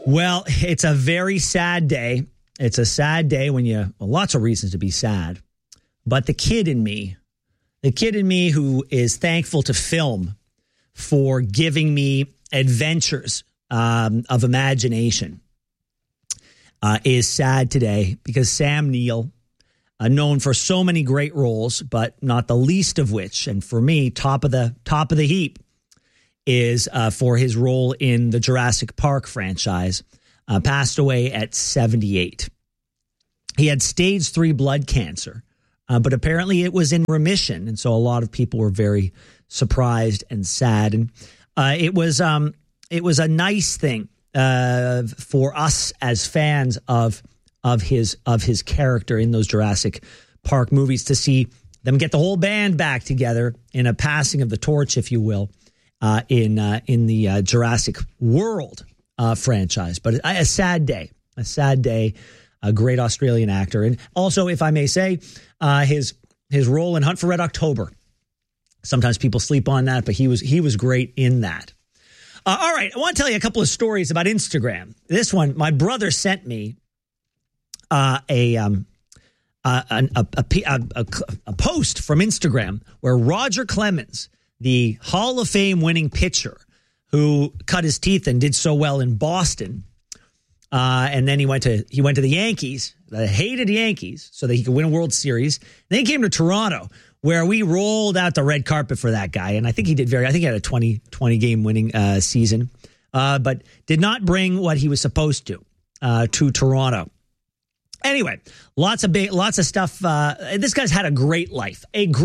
Well, it's a very sad day. It's a sad day when lots of reasons to be sad. But the kid in me who is thankful to film for giving me adventures of imagination is sad today because Sam Neill, known for so many great roles, but not the least of which, and for me, top of the heap, is for his role in the Jurassic Park franchise, passed away at 78. He had stage 3 blood cancer, but apparently it was in remission, and so a lot of people were very surprised and sad. And it was a nice thing for us as fans of his character in those Jurassic Park movies to see them get the whole band back together in a passing of the torch, if you will. In the Jurassic World franchise. But a sad day, a great Australian actor. And also, if I may say, his role in Hunt for Red October. Sometimes people sleep on that, but he was great in that. All right, I want to tell you a couple of stories about Instagram. This one, my brother sent me a post from Instagram where Roger Clemens, the Hall of Fame winning pitcher who cut his teeth and did so well in Boston. And then he went to the Yankees, the hated Yankees, so that he could win a World Series. And then he came to Toronto, where we rolled out the red carpet for that guy. And I think he did I think he had a 20 game winning season, but did not bring what he was supposed to Toronto. Anyway, lots of stuff. This guy's had a great life.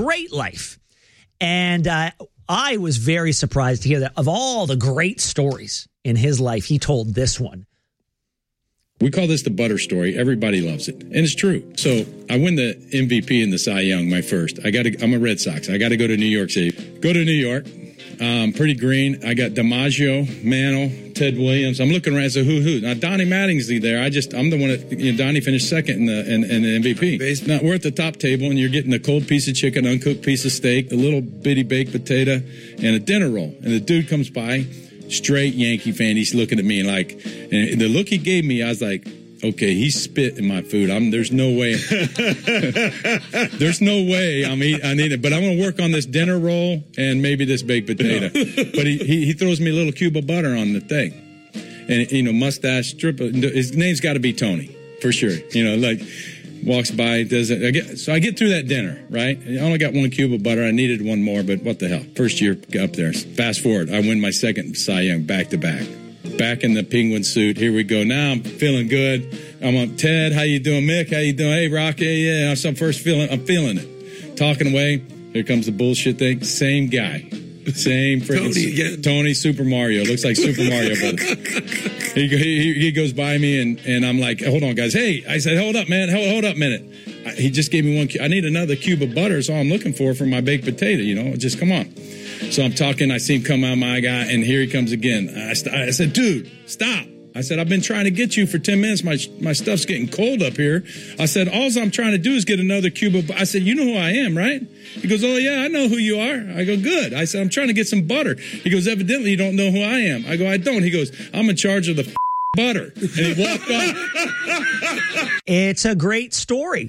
And I was very surprised to hear that of all the great stories in his life, he told this one. We call this the butter story. Everybody loves it. And it's true. So I win the MVP in the Cy Young, my first. I'm a Red Sox. I got to go to New York City. Go to New York. Pretty green. I got DiMaggio, Mantle, Ted Williams. I'm looking around. So who? Now Donnie Mattingsley there. I'm the one that Donnie finished second in the MVP. Now we're at the top table, and you're getting a cold piece of chicken, uncooked piece of steak, a little bitty baked potato, and a dinner roll. And the dude comes by, straight Yankee fan. He's looking at me and the look he gave me, I was like, okay, he spit in my food. There's no way. There's no way I need it. But I'm going to work on this dinner roll and maybe this baked potato. But he throws me a little cube of butter on the thing. And, mustache, strip. His name's got to be Tony, for sure. Walks by, does it. So I get through that dinner, right? I only got one cube of butter. I needed one more, but what the hell? First year up there. Fast forward, I win my second Cy Young back to back. Back in the Penguin suit. Here we go. Now I'm feeling good. I'm on Ted. How you doing, Mick? How you doing? Hey, Rocky. Yeah, I'm feeling it. Talking away. Here comes the bullshit thing. Same guy. Same freaking Tony Super Mario. Looks like Super Mario Brothers. He goes by me and I'm like, hold on, guys. Hey, I said, hold up, man. Hold up a minute. He just gave me one. I need another cube of butter. Is all I'm looking for my baked potato. Just come on. So I'm talking. I see him come out, my guy, and here he comes again. I said, dude, stop. I said, I've been trying to get you for 10 minutes. My stuff's getting cold up here. I said, all I'm trying to do is get another cube of butter. I said, you know who I am, right? He goes, oh, yeah, I know who you are. I go, good. I said, I'm trying to get some butter. He goes, evidently you don't know who I am. I go, I don't. He goes, I'm in charge of the butter. And he walked off. It's a great story.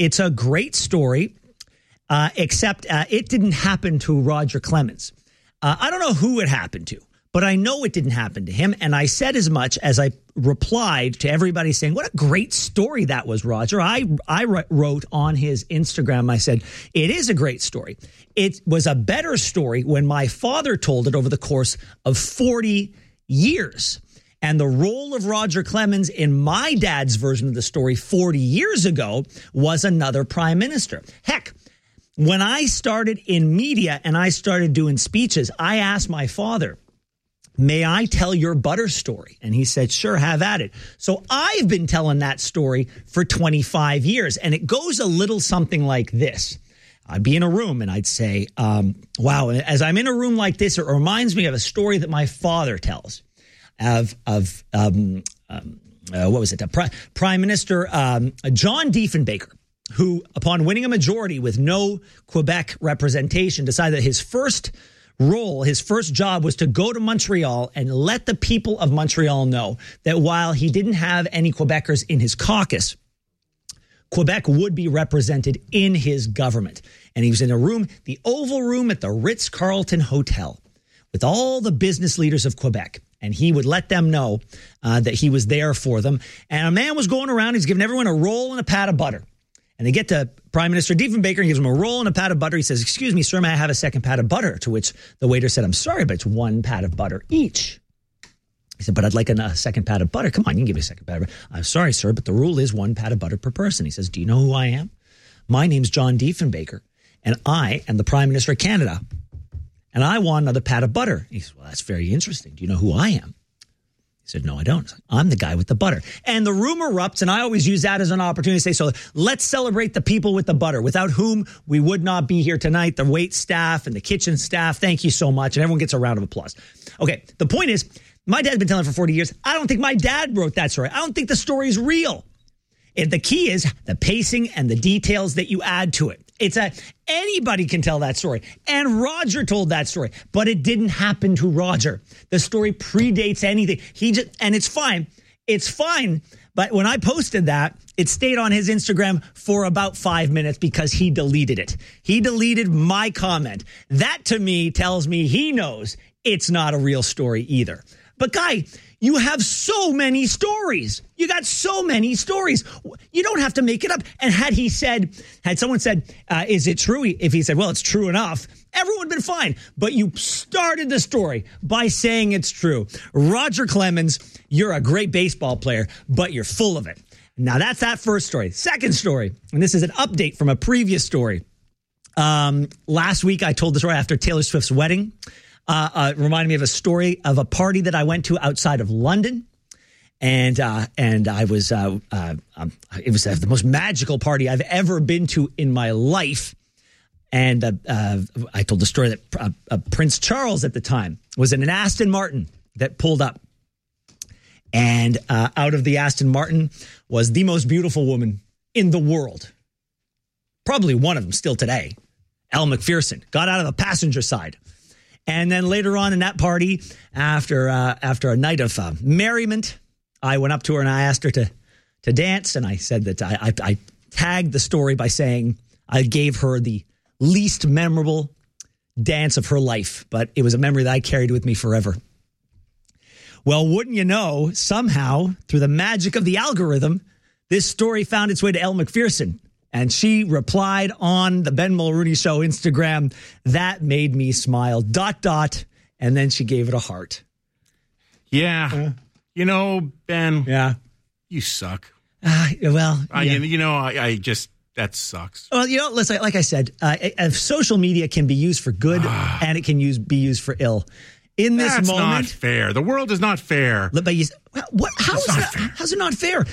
Except it didn't happen to Roger Clemens. I don't know who it happened to, but I know it didn't happen to him. And I said as much as I replied to everybody saying, what a great story that was, Roger. I wrote on his Instagram, I said, it is a great story. It was a better story when my father told it over the course of 40 years. And the role of Roger Clemens in my dad's version of the story 40 years ago was another prime minister. Heck, when I started in media and I started doing speeches, I asked my father, may I tell your butter story? And he said, sure, have at it. So I've been telling that story for 25 years. And it goes a little something like this. I'd be in a room and I'd say, wow, as I'm in a room like this, it reminds me of a story that my father tells of what was it? Prime Minister John Diefenbaker, who, upon winning a majority with no Quebec representation, decided that his first role, his first job, was to go to Montreal and let the people of Montreal know that while he didn't have any Quebecers in his caucus, Quebec would be represented in his government. And he was in a room, the Oval Room at the Ritz-Carlton Hotel, with all the business leaders of Quebec. And he would let them know that he was there for them. And a man was going around, he's giving everyone a roll and a pat of butter. And they get to Prime Minister Diefenbaker and gives him a roll and a pat of butter. He says, "Excuse me, sir, may I have a second pat of butter?" To which the waiter said, "I'm sorry, but it's one pat of butter each." He said, "But I'd like a second pat of butter." "Come on, you can give me a second pat of butter." "I'm sorry, sir, but the rule is one pat of butter per person." He says, "Do you know who I am? My name's John Diefenbaker, and I am the Prime Minister of Canada, and I want another pat of butter." He says, "Well, that's very interesting. Do you know who I am?" He said, "No, I don't." "I'm the guy with the butter." And the room erupts, and I always use that as an opportunity to say, so let's celebrate the people with the butter, without whom we would not be here tonight, the wait staff and the kitchen staff. Thank you so much. And everyone gets a round of applause. Okay, the point is, my dad's been telling it for 40 years. I don't think my dad wrote that story. I don't think the story is real. The key is the pacing and the details that you add to it. Anybody can tell that story. And Roger told that story, but it didn't happen to Roger. The story predates anything. And it's fine. It's fine. But when I posted that, it stayed on his Instagram for about 5 minutes because he deleted it. He deleted my comment. That to me tells me he knows it's not a real story either. But Guy, you have so many stories. You got so many stories. You don't have to make it up. And had someone said, is it true? If he said, well, it's true enough, everyone would have been fine. But you started the story by saying it's true. Roger Clemens, you're a great baseball player, but you're full of it. Now, that's that first story. Second story, and this is an update from a previous story. Last week, I told the story after Taylor Swift's wedding. Reminded me of a story of a party that I went to outside of London. And I was, it was the most magical party I've ever been to in my life. And I told the story that Prince Charles at the time was in an Aston Martin that pulled up. And out of the Aston Martin was the most beautiful woman in the world. Probably one of them still today. Elle Macpherson got out of the passenger side. And then later on in that party, after a night of merriment, I went up to her and I asked her to dance. And I said that I tagged the story by saying I gave her the least memorable dance of her life. But it was a memory that I carried with me forever. Well, wouldn't you know, somehow, through the magic of the algorithm, this story found its way to Elle Macpherson. And she replied on the Ben Mulrooney Show Instagram, "That made me smile, ... And then she gave it a heart. Yeah. You know, Ben. Yeah. You suck. Well, I just, that sucks. Well, listen, like I said, social media can be used for good and it can be used for ill. In this That's moment, not fair. The world is not fair. But how's it not fair?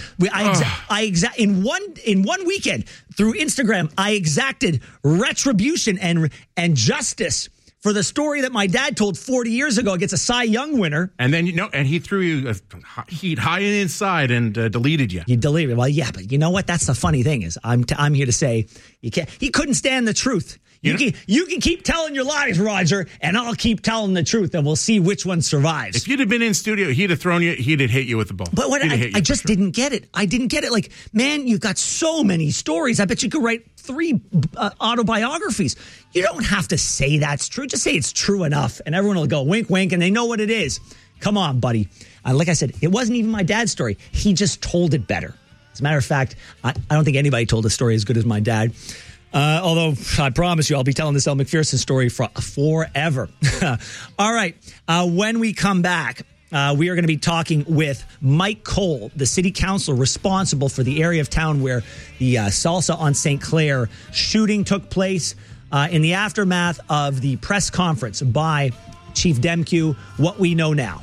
In one weekend through Instagram, I exacted retribution and justice for the story that my dad told 40 years ago against a Cy Young winner. And then and he threw you heat high inside and deleted you. You deleted. Well, yeah, but you know what? That's the funny thing is I'm here to say you can't. He couldn't stand the truth. You can keep telling your lies, Roger, and I'll keep telling the truth, and we'll see which one survives. If you'd have been in studio, he'd have thrown you. He'd have hit you with the ball. But I just didn't get it. I didn't get it. Like, man, you've got so many stories. I bet you could write 3 autobiographies. You don't have to say that's true. Just say it's true enough, and everyone will go wink, wink, and they know what it is. Come on, buddy. Like I said, it wasn't even my dad's story. He just told it better. As a matter of fact, I don't think anybody told a story as good as my dad. Although I promise you, I'll be telling this Elle Macpherson story forever. All right. When we come back, we are going to be talking with Mike Cole, the city councilor responsible for the area of town where the Salsa on St. Clair shooting took place in the aftermath of the press conference by Chief Demkew. What we know now.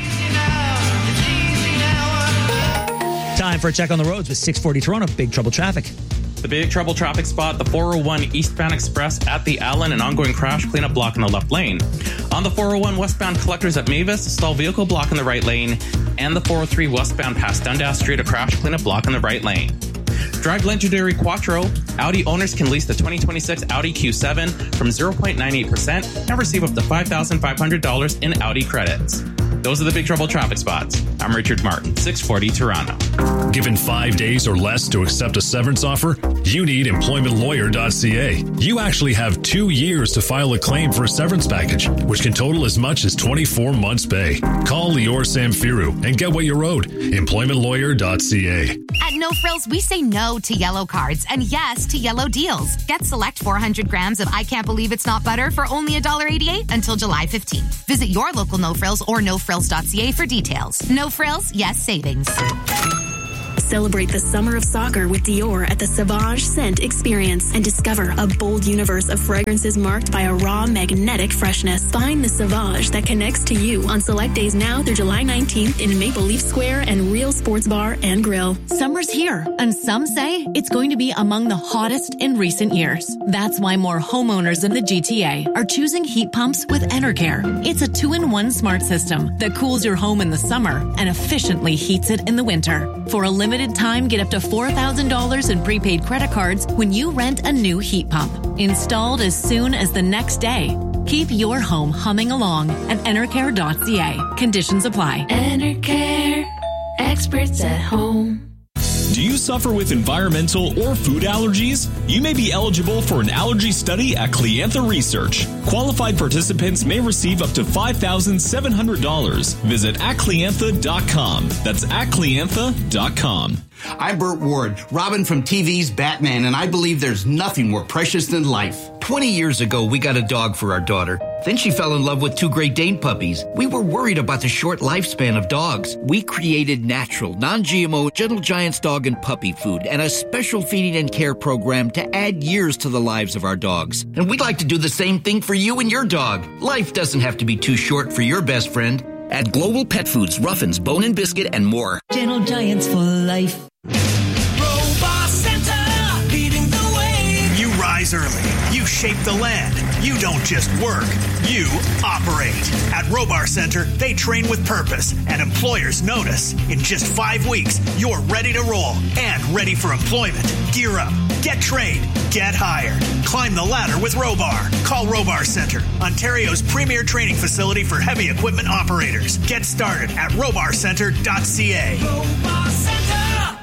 Time for a check on the roads with 640 Toronto. Big trouble traffic. The big trouble traffic spot, the 401 eastbound express at the Allen, an ongoing crash cleanup block in the left lane. On the 401 westbound collectors at Mavis, stall vehicle block in the right lane. And the 403 westbound past Dundas Street, a crash cleanup block in the right lane. Drive Legendary Quattro Audi owners can lease the 2026 Audi Q7 from 0.98% and receive up to $5,500 in Audi credits. Those are the Big Trouble traffic spots. I'm Richard Martin, 640 Toronto. Given 5 days or less to accept a severance offer, you need employmentlawyer.ca. You actually have 2 years to file a claim for a severance package, which can total as much as 24 months' pay. Call Lior Samfiru and get what you're owed. Employmentlawyer.ca. At No Frills, we say no to yellow cards and yes to yellow deals. Get select 400 grams of I Can't Believe It's Not Butter for only $1.88 until July 15th. Visit your local No Frills or nofrills.ca for details. No Frills, yes savings. Celebrate the summer of soccer with Dior at the Sauvage Scent Experience and discover a bold universe of fragrances marked by a raw, magnetic freshness. Find the Sauvage that connects to you on select days now through July 19th in Maple Leaf Square and Real Sports Bar and Grill. Summer's here, and some say it's going to be among the hottest in recent years. That's why more homeowners in the GTA are choosing heat pumps with Enercare. It's a 2-in-1 smart system that cools your home in the summer and efficiently heats it in the winter. For a limited time, get up to $4,000 in prepaid credit cards when you rent a new heat pump. Installed as soon as the next day. Keep your home humming along at Enercare.ca. Conditions apply. Enercare, experts at home. Do you suffer with environmental or food allergies? You may be eligible for an allergy study at Cliantha Research. Qualified participants may receive up to $5,700. Visit @cliantha.com. That's @cliantha.com. I'm Burt Ward, Robin from TV's Batman, and I believe there's nothing more precious than life. 20 years ago, we got a dog for our daughter. Then she fell in love with 2 Great Dane puppies. We were worried about the short lifespan of dogs. We created natural, non-GMO Gentle Giants dog and puppy food and a special feeding and care program to add years to the lives of our dogs. And we'd like to do the same thing for you and your dog. Life doesn't have to be too short for your best friend. At Global Pet Foods, Ruffins, Bone and Biscuit, and more. Gentle Giants for life. Robot Center, leading the way. You rise early. You shape the land. You don't just work. You operate. At Robar Center, they train with purpose, and employers notice. In just 5 weeks, you're ready to roll and ready for employment. Gear up. Get trained. Get hired. Climb the ladder with Robar. Call Robar Center, Ontario's premier training facility for heavy equipment operators. Get started at robarcenter.ca. Robar Center.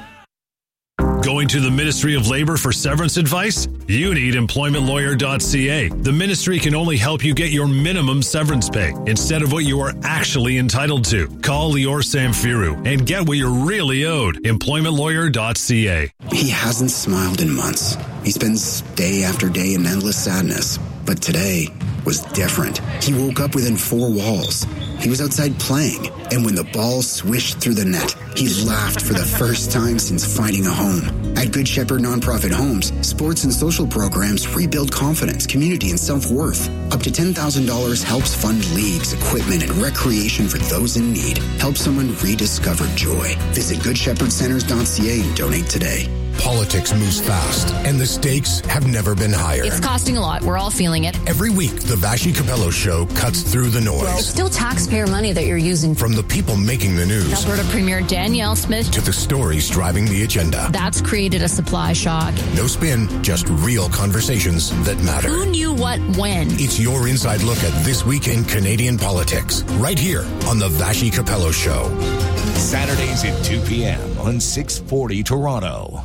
Going to the Ministry of Labor for severance advice? You need employmentlawyer.ca. The ministry can only help you get your minimum severance pay instead of what you are actually entitled to. Call Lior Samfiru and get what you're really owed. Employmentlawyer.ca. He hasn't smiled in months. He spends day after day in endless sadness. But today was different. He woke up within 4 walls. He was outside playing, and when the ball swished through the net, he laughed for the first time since finding a home. At Good Shepherd Nonprofit Homes, sports and social programs rebuild confidence, community, and self-worth. Up to $10,000 helps fund leagues, equipment, and recreation for those in need. Help someone rediscover joy. Visit GoodShepherdCenters.ca and donate today. Politics moves fast, and the stakes have never been higher. It's costing a lot. We're all feeling it. Every week, the Vassy Capello Show cuts through the noise. It's still taxpayer money that you're using. From the people making the news. Alberta Premier Danielle Smith. To the stories driving the agenda. That's created a supply shock. No spin, just real conversations that matter. Who knew what when? It's your inside look at this week in Canadian politics. Right here on the Vassy Capello Show. Saturdays at 2 p.m. on 640 Toronto.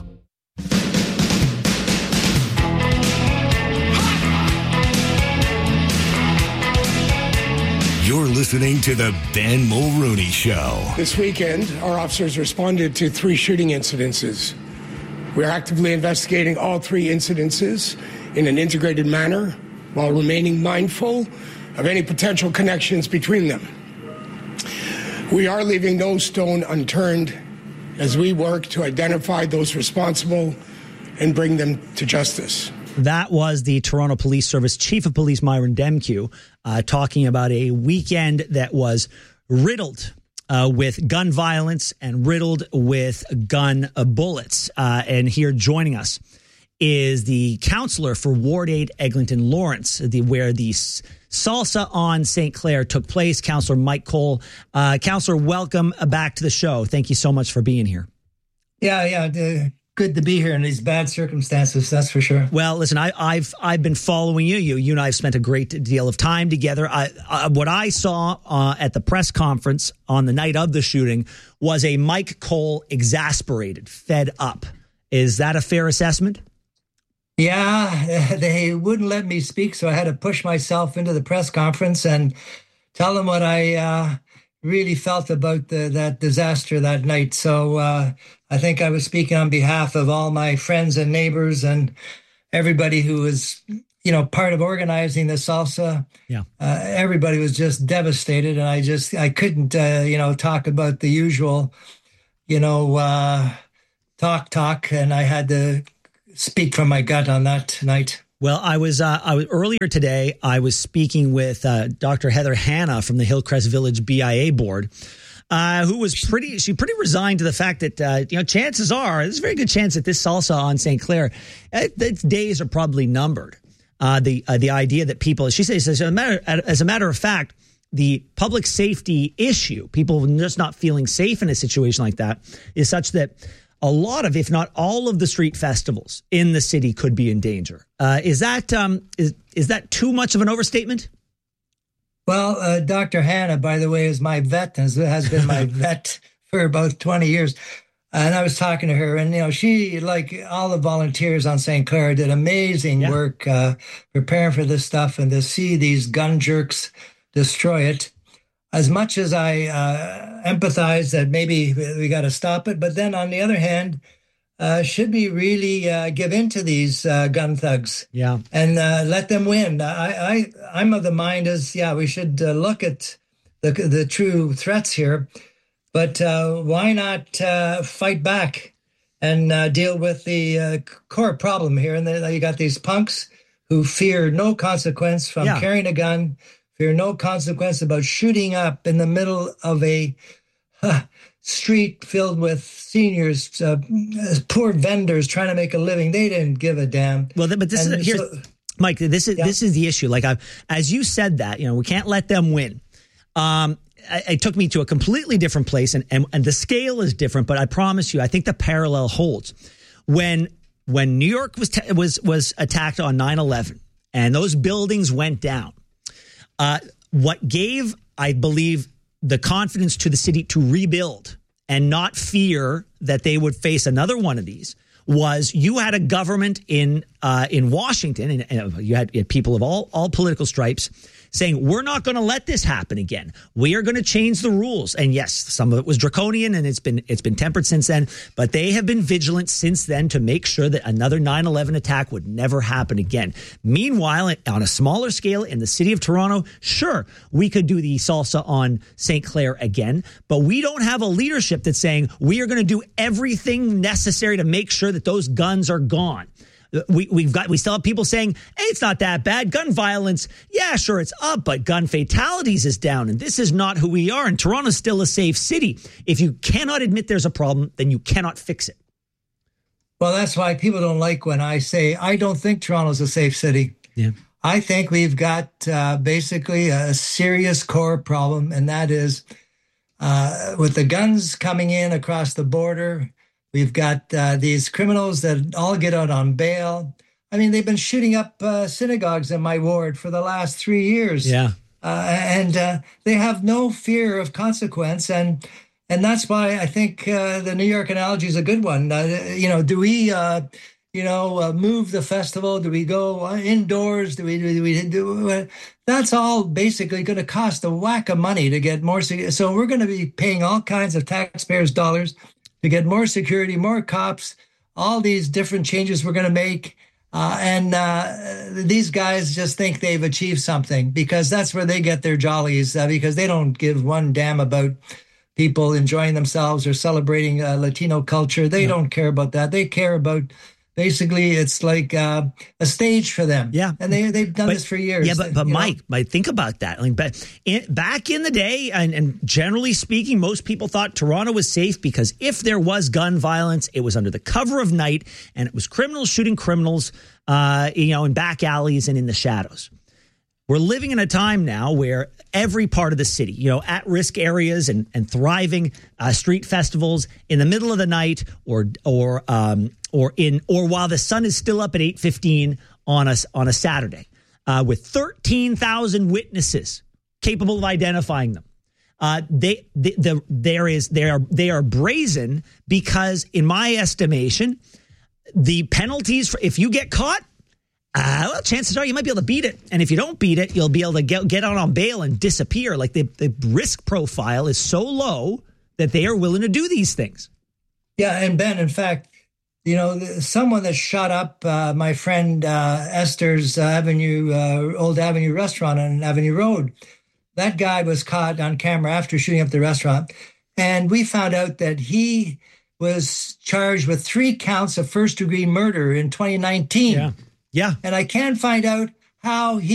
You're listening to the Ben Mulrooney Show. This weekend, our officers responded to 3 shooting incidences. We're actively investigating all 3 incidences in an integrated manner while remaining mindful of any potential connections between them. We are leaving no stone unturned as we work to identify those responsible and bring them to justice. That was the Toronto Police Service Chief of Police Myron Demkiw talking about a weekend that was riddled with gun violence and riddled with gun bullets. And here joining us is the counselor for Ward 8 Eglinton Lawrence, where the salsa on St. Clair took place, Counselor Mike Cole. Counselor, welcome back to the show. Thank you so much for being here. Yeah. good to be here in these bad circumstances, that's for sure. Well, listen, I've been following you. You and I have spent a great deal of time together. What I saw at the press conference on the night of the shooting was a Mike Cole exasperated, fed up. Is that a fair assessment? Yeah, they wouldn't let me speak, so I had to push myself into the press conference and tell them what I really felt about that disaster that night. So I think I was speaking on behalf of all my friends and neighbors and everybody who was, part of organizing the salsa. Yeah. Everybody was just devastated, and I couldn't, talk about the usual, talk, and I had to speak from my gut on that night. Well, I was earlier today. I was speaking with Dr. Heather Hanna from the Hillcrest Village BIA board, who was pretty resigned to the fact that chances are there's a very good chance that this salsa on St. Clair, its days are probably numbered. The idea that people, she says, as a matter of fact, the public safety issue, people just not feeling safe in a situation like that, is such that a lot of, if not all of the street festivals in the city could be in danger. Is that too much of an overstatement? Well, Dr. Hanna, by the way, is my vet and has been my vet for about 20 years. And I was talking to her, and, she, like all the volunteers on St. Clair, did amazing work preparing for this stuff, and to see these gun jerks destroy it. As much as I empathize that maybe we got to stop it, but then on the other hand, should we really give in to these gun thugs? Yeah, and let them win? I'm of the mind we should look at the true threats here, but why not fight back and deal with the core problem here? And then you got these punks who fear no consequence from carrying a gun. Fear no consequence about shooting up in the middle of a street filled with seniors, poor vendors trying to make a living. They didn't give a damn. Well, but this is Mike. This is the issue. Like as you said that, we can't let them win. It took me to a completely different place, and the scale is different. But I promise you, I think the parallel holds. When New York was attacked on 9/11, and those buildings went down. What gave, I believe, the confidence to the city to rebuild and not fear that they would face another one of these was you had a government in Washington, and you had people of all political stripes saying, we're not going to let this happen again. We are going to change the rules. And yes, some of it was draconian, and it's been tempered since then. But they have been vigilant since then to make sure that another 9/11 attack would never happen again. Meanwhile, on a smaller scale in the city of Toronto, sure, we could do the salsa on St. Clair again, but we don't have a leadership that's saying we are going to do everything necessary to make sure that those guns are gone. We still have people saying, hey, it's not that bad. Gun violence, yeah, sure, it's up, but gun fatalities is down. And this is not who we are. And Toronto's still a safe city. If you cannot admit there's a problem, then you cannot fix it. Well, that's why people don't like when I say I don't think Toronto's a safe city. Yeah, I think we've got basically a serious core problem, and that is with the guns coming in across the border. We've got these criminals that all get out on bail. I mean, they've been shooting up synagogues in my ward for the last 3 years. Yeah. And they have no fear of consequence. And that's why I think the New York analogy is a good one. Do we, move the festival? Do we go indoors? Do we do that's all basically going to cost a whack of money to get more. So we're going to be paying all kinds of taxpayers' dollars to get more security, more cops, all these different changes we're going to make. These guys just think they've achieved something because that's where they get their jollies because they don't give one damn about people enjoying themselves or celebrating Latino culture. They don't care about that. They care about basically it's like a stage for them. Yeah. And they've done this for years. Yeah, but Mike, think about that. Like, back in the day, and generally speaking, most people thought Toronto was safe because if there was gun violence, it was under the cover of night, and it was criminals shooting criminals, in back alleys and in the shadows. We're living in a time now where every part of the city, at-risk areas and thriving street festivals in the middle of the night or or while the sun is still up at 8:15 on a Saturday, with 13,000 witnesses capable of identifying them. They are brazen because, in my estimation, the penalties for if you get caught, well, chances are you might be able to beat it, and if you don't beat it, you'll be able to get out on bail and disappear. Like the risk profile is so low that they are willing to do these things. Yeah, and Ben, in fact, someone that shot up my friend Esther's Old Avenue restaurant on Avenue Road. That guy was caught on camera after shooting up the restaurant. And we found out that he was charged with 3 counts of first-degree murder in 2019. Yeah. And I can't find out how he